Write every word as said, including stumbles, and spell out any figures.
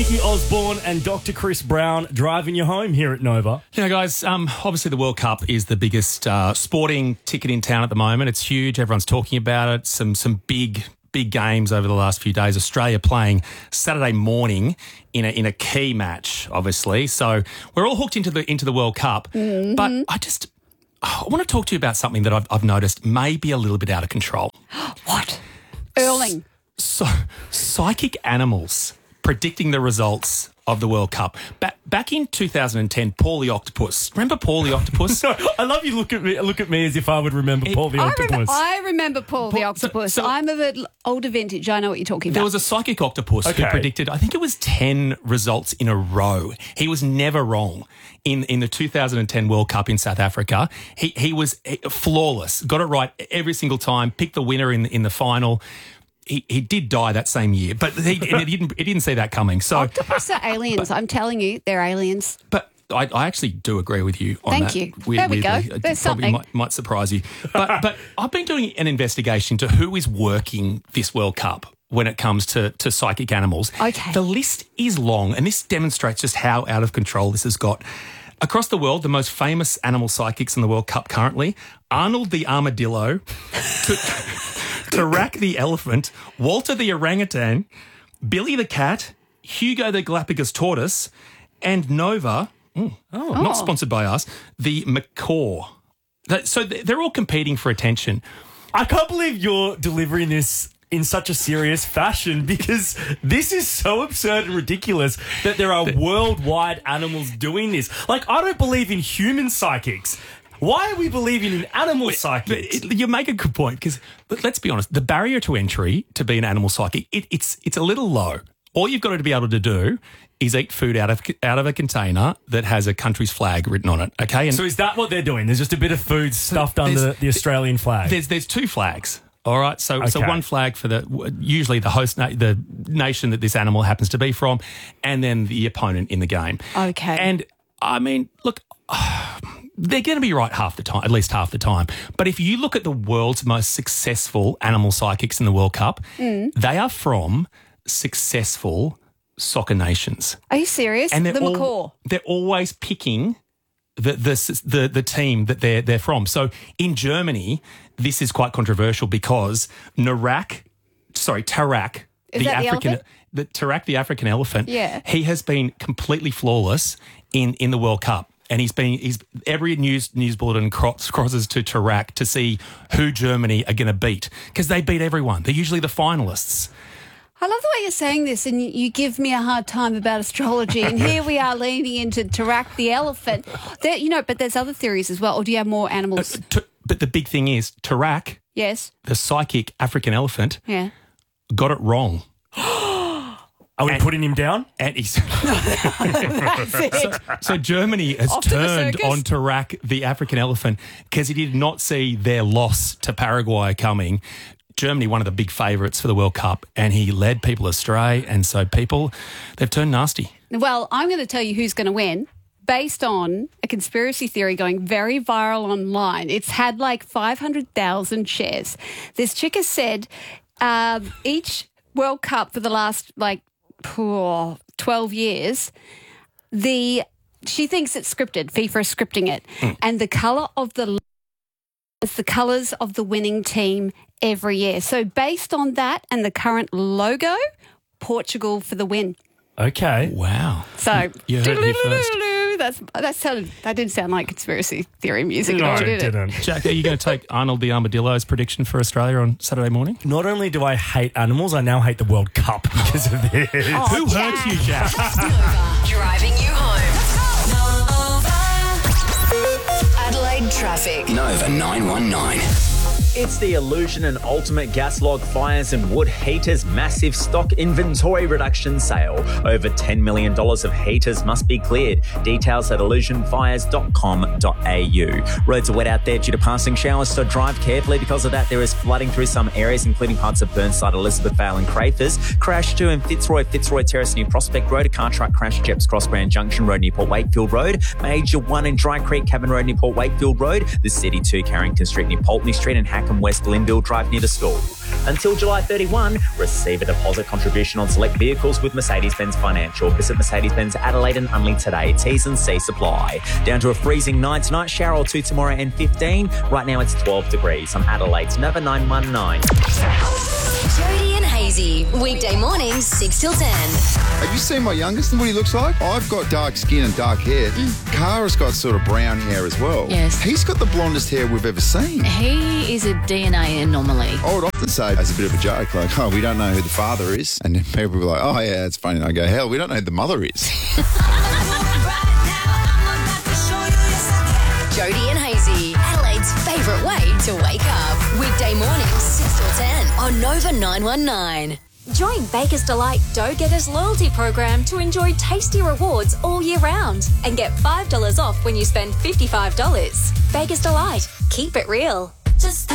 Nikki Osborne and Doctor Chris Brown driving you home here at Nova. You know, guys, um, obviously the World Cup is the biggest uh, sporting ticket in town at the moment. It's huge. Everyone's talking about it. Some some big, big games over the last few days. Australia playing Saturday morning in a in a key match, obviously. So we're all hooked into the into the World Cup. Mm-hmm. But I just I want to talk to you about something that I've, I've noticed may be a little bit out of control. What? Erling. So, psychic animals predicting the results of the World Cup. Back, back in two thousand ten, Paul the Octopus. Remember Paul the Octopus? No, I love you look at me look at me as if I would remember it, Paul the I Octopus. Remember, I remember Paul, Paul the Octopus. So, so I'm of an older vintage. I know what you're talking about. There was a psychic octopus okay. who predicted, I think it was ten results in a row. He was never wrong in, in the two thousand ten World Cup in South Africa. He he was flawless, got it right every single time, picked the winner in, in the final. He, he did die that same year, but he, he didn't. He didn't see that coming. So octopus are aliens. But, I'm telling you, they're aliens. But I, I actually do agree with you on Thank that. you. Weird, there we weirdly. go. It There's probably something. Might, might surprise you. But but I've been doing an investigation to who is working this World Cup when it comes to, to psychic animals. Okay. The list is long, and this demonstrates just how out of control this has got. Across the world, the most famous animal psychics in the World Cup currently, Arnold the armadillo, to, Tarak the elephant, Walter the orangutan, Billy the cat, Hugo the Galapagos tortoise, and Nova, mm, oh, not sponsored by us, the macaw. So they're all competing for attention. I can't believe you're delivering this in such a serious fashion because this is so absurd and ridiculous that there are worldwide animals doing this. Like, I don't believe in human psychics. Why are we believing in animal psychics? You make a good point because let's be honest, the barrier to entry to be an animal psychic, it, it's it's a little low. All you've got to be able to do is eat food out of out of a container that has a country's flag written on it. Okay, and so is that what they're doing? There's just a bit of food stuffed so under the Australian flag. There's there's two flags. All right, so okay. so one flag for the usually the host na- the nation that this animal happens to be from, and then the opponent in the game. Okay, and I mean, look. They're going to be right half the time, at least half the time. But if you look at the world's most successful animal psychics in the World Cup, mm. they are from successful soccer nations. Are you serious? And the all, macaw. They're always picking the, the the the team that they're they're from. So in Germany, this is quite controversial because Narak, sorry, Tarak, is the that African, the, the Tarak, the African elephant. Yeah, he has been completely flawless in in the World Cup. And he's been he's every news news bulletin cross, crosses to Tarak to see who Germany are going to beat because they beat everyone. They're usually the finalists. I love the way you're saying this, and you give me a hard time about astrology. And here we are leaning into Tarak the elephant. There, you know, but there's other theories as well. Or do you have more animals? Uh, t- but the big thing is Tarak, yes, the psychic African elephant, yeah, got it wrong. Are we and, putting him down? And he's That's it. So, so Germany has Off turned to on Tarak, the African elephant, because he did not see their loss to Paraguay coming. Germany, one of the big favourites for the World Cup, and he led people astray. And so people, they've turned nasty. Well, I'm going to tell you who's going to win based on a conspiracy theory going very viral online. It's had like five hundred thousand shares. This chick has said um, each World Cup for the last like Oh, twelve years, the she thinks it's scripted. FIFA is scripting it. Mm. And the colour of the is the colours of the winning team every year. So based on that and the current logo, Portugal for the win. Okay. Wow. So you heard it here first. That's that sounded that didn't sound like conspiracy theory music. No, at all, it did didn't. It? Jack, are you going to take Arnold the Armadillo's prediction for Australia on Saturday morning? Not only do I hate animals, I now hate the World Cup because of this. Oh, Who Jack. hurts you, Jack? Nova, driving you home. Nova. Adelaide traffic. Nova nine one nine. It's the Illusion and Ultimate Gas Log Fires and Wood Heaters massive stock inventory reduction sale. Over ten million dollars of heaters must be cleared. Details at illusion fires dot com dot a u. Roads are wet out there due to passing showers, so drive carefully. Because of that, there is flooding through some areas, including parts of Burnside, Elizabethvale and Crafers. Crash two in Fitzroy, Fitzroy Terrace near Prospect Road. A car truck crashed Jeps Cross Grand Junction Road near Port Wakefield Road. Major one in Dry Creek, Cabin Road near Port Wakefield Road. The City two, Carrington Street near Pulteney Street and Hack Mac and West Linville Drive near the school. Until July thirty-first, receive a deposit contribution on select vehicles with Mercedes-Benz Financial. Visit Mercedes-Benz Adelaide and Unley today. T's and C's apply. Down to a freezing nine tonight, shower or two tomorrow and fifteen. Right now it's twelve degrees. I'm Adelaide's Nova nine one nine. Jody and Hazy, weekday mornings, six till ten. Have you seen my youngest and what he looks like? I've got dark skin and dark hair. Mm. Kara's got sort of brown hair as well. Yes. He's got the blondest hair we've ever seen. He is a D N A anomaly. I would often say as a bit of a joke, like, oh, we don't know who the father is. And then people will be like, oh, yeah, it's funny. And I go, hell, we don't know who the mother is. Jody and Hazy, Adelaide's favourite way to wake up. Weekday mornings, six till ten on Nova nine one nine. Join Baker's Delight Dough Getters loyalty program to enjoy tasty rewards all year round and get five dollars off when you spend fifty-five dollars. Baker's Delight. Keep it real. Just